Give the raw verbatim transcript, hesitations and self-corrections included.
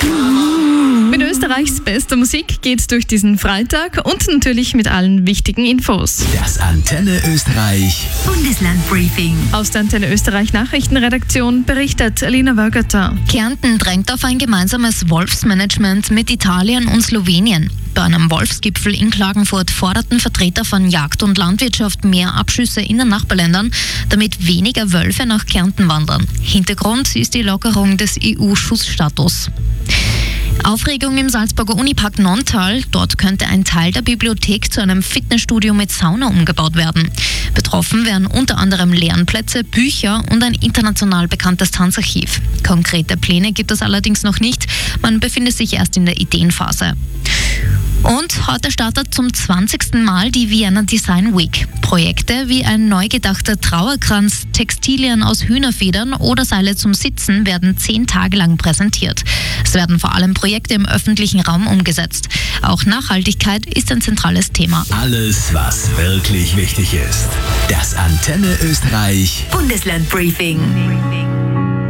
Mit Österreichs bester Musik geht's durch diesen Freitag und natürlich mit allen wichtigen Infos. Das Antenne Österreich Bundeslandbriefing. Aus der Antenne Österreich Nachrichtenredaktion berichtet Alina Wörgerter. Kärnten drängt auf ein gemeinsames Wolfsmanagement mit Italien und Slowenien. Bei einem Wolfsgipfel in Klagenfurt forderten Vertreter von Jagd und Landwirtschaft mehr Abschüsse in den Nachbarländern, damit weniger Wölfe nach Kärnten wandern. Hintergrund ist die Lockerung des E U-Schussstatus. Aufregung im Salzburger Unipark Nonntal. Dort könnte ein Teil der Bibliothek zu einem Fitnessstudio mit Sauna umgebaut werden. Betroffen wären unter anderem Lernplätze, Bücher und ein international bekanntes Tanzarchiv. Konkrete Pläne gibt es allerdings noch nicht. Man befindet sich erst in der Ideenphase. Und heute startet zum zwanzigsten Mal die Vienna Design Week. Projekte wie ein neu gedachter Trauerkranz, Textilien aus Hühnerfedern oder Seile zum Sitzen werden zehn Tage lang präsentiert. Es werden vor allem Projekte im öffentlichen Raum umgesetzt. Auch Nachhaltigkeit ist ein zentrales Thema. Alles, was wirklich wichtig ist. Das Antenne Österreich Bundeslandbriefing.